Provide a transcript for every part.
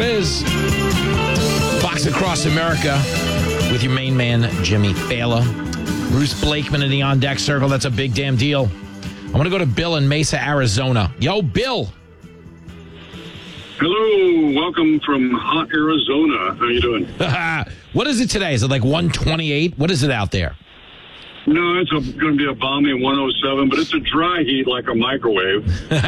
it is. Fox Across America with your main man, Jimmy Fallon. Bruce Blakeman in the On Deck Circle. That's a big damn deal. I want to go to Bill in Mesa, Arizona. Yo, Bill. Hello. Welcome from hot Arizona. How you doing? What is it today? Is it like 128? What is it out there? No, it's going to be a balmy 107, but it's a dry heat like a microwave.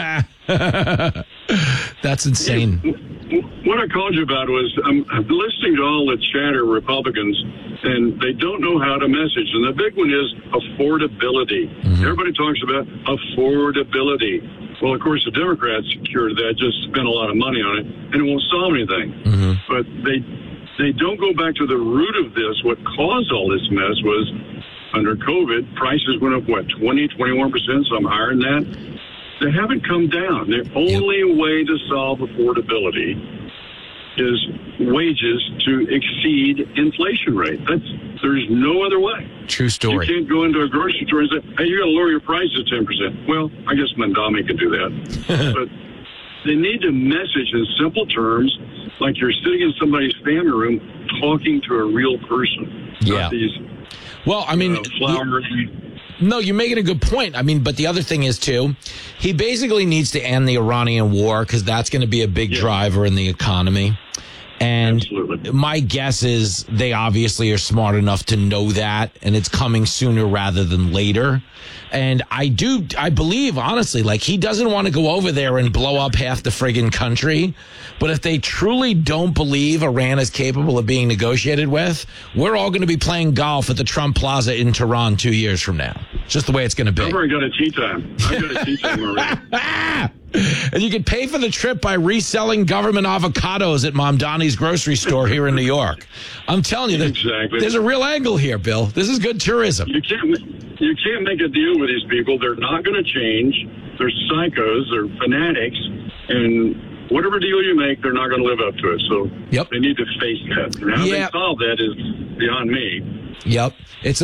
That's insane. What I called you about was I'm listening to all the chatter Republicans, and they don't know how to message. And the big one is affordability. Mm-hmm. Everybody talks about affordability. Well, of course, the Democrats secured that, just spent a lot of money on it, and it won't solve anything. Mm-hmm. But they don't go back to the root of this. What caused all this mess was under COVID, prices went up, 20, 21%, some higher than that. They haven't come down. The only way to solve affordability is wages to exceed inflation rate. There's no other way. True story. You can't go into a grocery store and say, hey, you got to lower your prices 10%. Well, I guess Mandami could do that. But they need to message in simple terms, like you're sitting in somebody's family room talking to a real person. Yeah. Not these, well, I mean, no, you're making a good point. I mean, but the other thing is, too, he basically needs to end the Iranian war because that's going to be a big driver in the economy. And absolutely. My guess is they obviously are smart enough to know that, and it's coming sooner rather than later. And I believe, honestly, like he doesn't want to go over there and blow up half the friggin' country. But if they truly don't believe Iran is capable of being negotiated with, we're all going to be playing golf at the Trump Plaza in Tehran 2 years from now. Just the way it's going to be. I've already got a tea time. I've got a tea time already. And you can pay for the trip by reselling government avocados at Mamdani's grocery store here in New York. I'm telling you, exactly. There's a real angle here, Bill. This is good tourism. You can't make a deal with these people. They're not going to change. They're psychos. They're fanatics. And whatever deal you make, they're not going to live up to it. So they need to face that. And how they solve that is beyond me. Yep. It's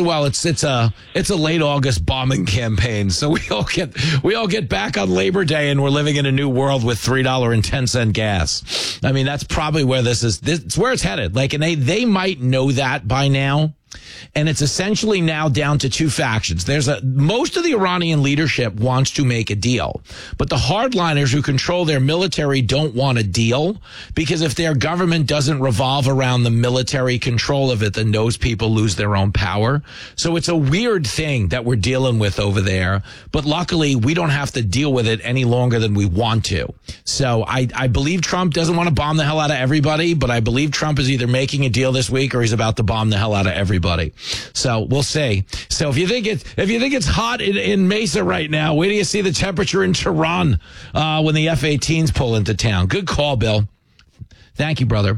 a late August bombing campaign. So we all get back on Labor Day and we're living in a new world with $3.10 gas. I mean, that's probably where it's where it's headed. Like, and they might know that by now. And it's essentially now down to two factions. Most of the Iranian leadership wants to make a deal, but the hardliners who control their military don't want a deal because if their government doesn't revolve around the military control of it, then those people lose their own power. So it's a weird thing that we're dealing with over there, but luckily we don't have to deal with it any longer than we want to. So I believe Trump doesn't want to bomb the hell out of everybody, but I believe Trump is either making a deal this week or he's about to bomb the hell out of everybody. So we'll see. So if you think it's hot in Mesa right now, wait till you see the temperature in Tehran when the F-18s pull into town. Good call, Bill. Thank you, brother.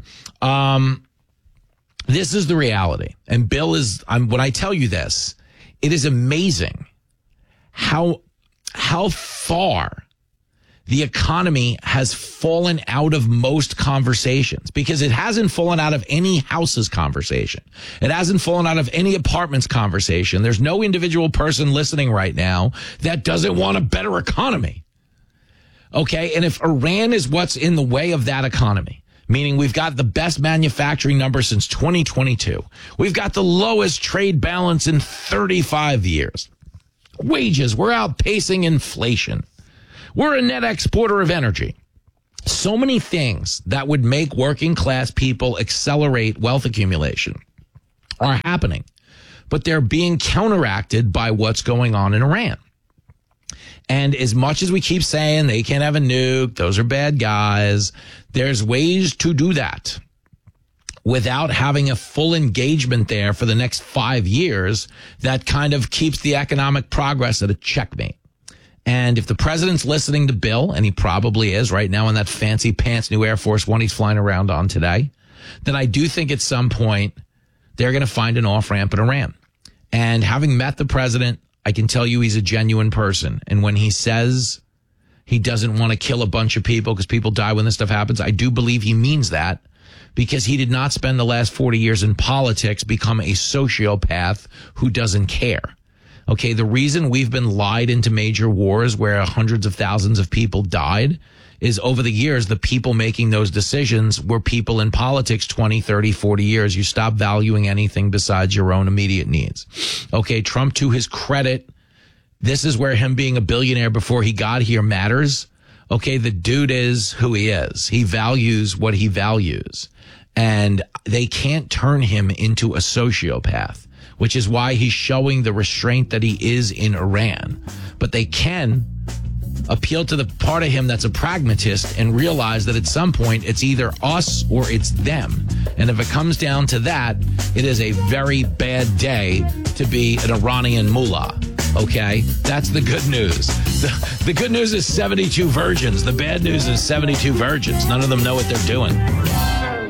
This is the reality. And Bill when I tell you this, it is amazing how far the economy has fallen out of most conversations because it hasn't fallen out of any house's conversation. It hasn't fallen out of any apartment's conversation. There's no individual person listening right now that doesn't want a better economy. Okay. And if Iran is what's in the way of that economy, meaning we've got the best manufacturing number since 2022, we've got the lowest trade balance in 35 years. Wages, we're outpacing inflation. We're a net exporter of energy. So many things that would make working class people accelerate wealth accumulation are happening, but they're being counteracted by what's going on in Iran. And as much as we keep saying they can't have a nuke, those are bad guys, there's ways to do that without having a full engagement there for the next 5 years that kind of keeps the economic progress at a checkmate. And if the president's listening to Bill, and he probably is right now in that fancy pants new Air Force One he's flying around on today, then I do think at some point they're going to find an off-ramp in Iran. And having met the president, I can tell you he's a genuine person. And when he says he doesn't want to kill a bunch of people because people die when this stuff happens, I do believe he means that because he did not spend the last 40 years in politics, become a sociopath who doesn't care. Okay, the reason we've been lied into major wars where hundreds of thousands of people died is over the years, the people making those decisions were people in politics 20, 30, 40 years. You stop valuing anything besides your own immediate needs. Okay, Trump, to his credit, this is where him being a billionaire before he got here matters. Okay, the dude is who he is. He values what he values. And they can't turn him into a sociopath, which is why he's showing the restraint that he is in Iran. But they can appeal to the part of him that's a pragmatist and realize that at some point it's either us or it's them. And if it comes down to that, it is a very bad day to be an Iranian mullah. Okay? That's the good news. The good news is 72 virgins. The bad news is 72 virgins. None of them know what they're doing.